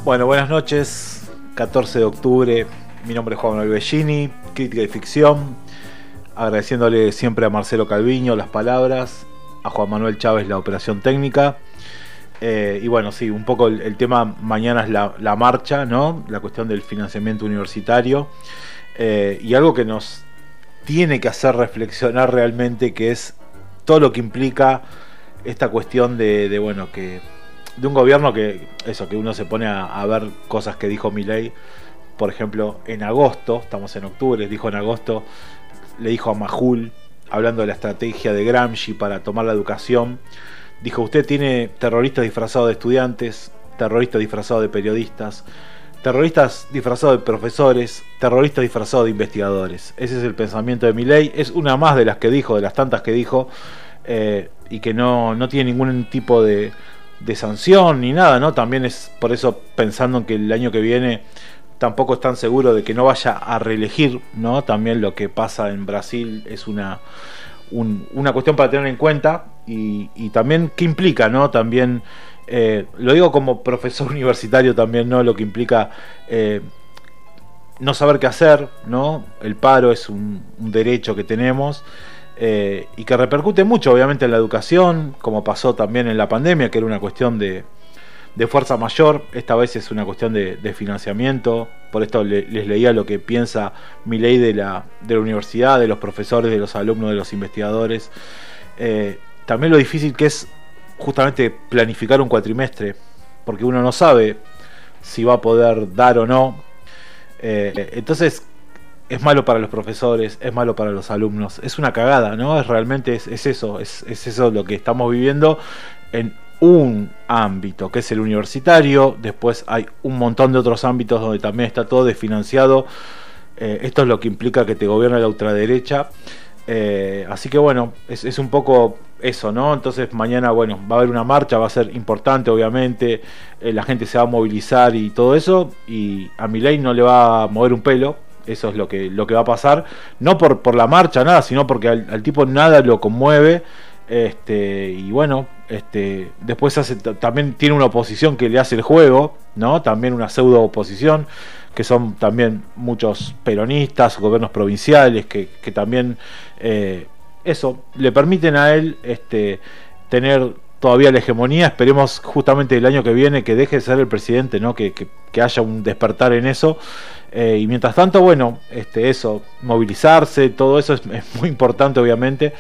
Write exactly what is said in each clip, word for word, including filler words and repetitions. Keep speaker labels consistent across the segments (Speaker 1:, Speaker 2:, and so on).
Speaker 1: Bueno, buenas noches, catorce de octubre, mi nombre es Juan Manuel Bellini, crítica de ficción, agradeciéndole siempre a Marcelo Calviño las palabras, a Juan Manuel Chávez la operación técnica, eh, y bueno, sí, un poco el, el tema mañana es la, la marcha, ¿no? La cuestión del financiamiento universitario, eh, y algo que nos tiene que hacer reflexionar realmente, que es todo lo que implica esta cuestión de, de bueno, que de un gobierno que, eso, que uno se pone a, a ver cosas que dijo Milei, por ejemplo, en agosto, estamos en octubre, dijo en agosto, le dijo a Majul, hablando de la estrategia de Gramsci para tomar la educación, dijo: usted tiene terroristas disfrazados de estudiantes, terroristas disfrazados de periodistas, terroristas disfrazados de profesores, terroristas disfrazados de investigadores. Ese es el pensamiento de Milei, es una más de las que dijo, de las tantas que dijo, eh, y que no, no tiene ningún tipo de de sanción ni nada, ¿no? También es por eso, pensando en que el año que viene tampoco es tan seguro de que no vaya a reelegir, ¿no? También lo que pasa en Brasil es una un, una cuestión para tener en cuenta, y, y también qué implica, ¿no? También eh, lo digo como profesor universitario también, ¿no? Lo que implica eh, no saber qué hacer, ¿no? El paro es un, un derecho que tenemos, Eh, y que repercute mucho obviamente en la educación, como pasó también en la pandemia, que era una cuestión de, de fuerza mayor. Esta vez es una cuestión de, de financiamiento. Por esto le, les leía lo que piensa Milei de la, de la universidad, de los profesores, de los alumnos, de los investigadores. Eh, también lo difícil que es justamente planificar un cuatrimestre, porque uno no sabe si va a poder dar o no. Eh, entonces es malo para los profesores, es malo para los alumnos, es una cagada, ¿no? Es realmente es, es eso, es, es eso lo que estamos viviendo en un ámbito, que es el universitario. Después hay un montón de otros ámbitos donde también está todo desfinanciado. Eh, esto es lo que implica que te gobierna la ultraderecha. Eh, así que bueno, es, es un poco eso, ¿no? Entonces mañana, bueno, va a haber una marcha, va a ser importante, obviamente, eh, la gente se va a movilizar y todo eso, y a Milei no le va a mover un pelo. Eso es lo que, lo que va a pasar, no por, por la marcha, nada, sino porque al, al tipo nada lo conmueve. Este, y bueno, este, después hace, también tiene una oposición que le hace el juego, ¿no? También una pseudo oposición, que son también muchos peronistas, gobiernos provinciales, que, que también eh, eso, le permiten a él este, tener todavía la hegemonía. Esperemos justamente el año que viene que deje de ser el presidente, ¿no? Que, que, que haya un despertar en eso. Eh, y mientras tanto, bueno, este, eso, movilizarse, todo eso es, es muy importante, obviamente.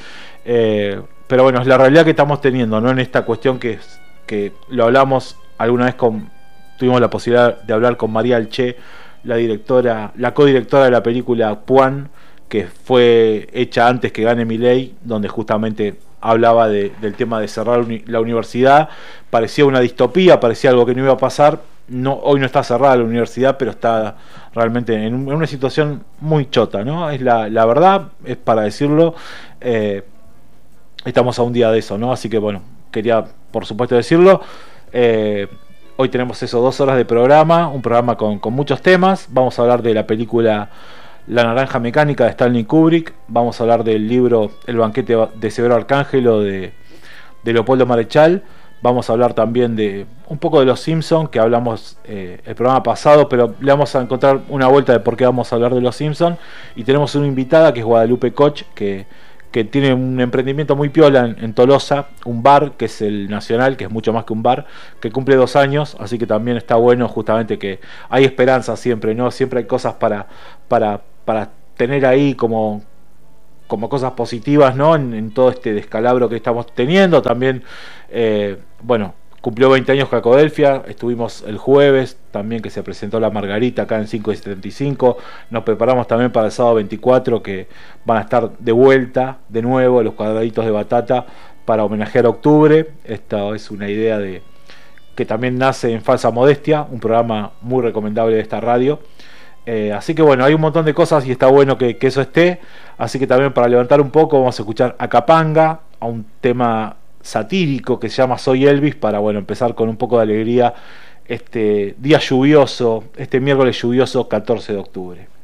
Speaker 1: Eh, pero bueno, es la realidad que estamos teniendo, ¿no? En esta cuestión que, que lo hablamos alguna vez con, tuvimos la posibilidad de hablar con María Alché, la directora, la codirectora de la película Puan, que fue hecha antes que gane Milei, donde justamente hablaba de, del tema de cerrar uni- la universidad. Parecía una distopía, parecía algo que no iba a pasar. No, hoy no está cerrada la universidad, pero está realmente en, un, en una situación muy chota, ¿no? Es la, la verdad, es para decirlo. Eh, estamos a un día de eso, ¿no? Así que bueno, quería por supuesto decirlo. Eh, hoy tenemos eso, dos horas de programa, un programa con, con muchos temas. Vamos a hablar de la película La Naranja Mecánica de Stanley Kubrick. Vamos a hablar del libro El banquete de Severo Arcángelo de, de Leopoldo Marechal. Vamos a hablar también de un poco de Los Simpsons, que hablamos eh, el programa pasado, pero le vamos a encontrar una vuelta de por qué vamos a hablar de Los Simpsons. Y tenemos una invitada que es Guadalupe Koch, que, que tiene un emprendimiento muy piola en, en Tolosa, un bar, que es el Nacional, que es mucho más que un bar, que cumple dos años, así que también está bueno justamente que hay esperanza siempre, ¿no? Siempre hay cosas para, para, para tener ahí como... como cosas positivas, ¿no? En, en todo este descalabro que estamos teniendo. También, eh, bueno, cumplió veinte años Cacodelfia, estuvimos el jueves, también que se presentó la Margarita acá en cinco y setenta y cinco, nos preparamos también para el sábado veinticuatro, que van a estar de vuelta, de nuevo, los cuadraditos de batata, para homenajear a octubre. Esta es una idea de que también nace en Falsa Modestia, un programa muy recomendable de esta radio. Eh, así que bueno, hay un montón de cosas y está bueno que, que eso esté. Así que también, para levantar un poco, vamos a escuchar a Capanga, a un tema satírico que se llama Soy Elvis, para bueno, empezar con un poco de alegría este día lluvioso, este miércoles lluvioso catorce de octubre.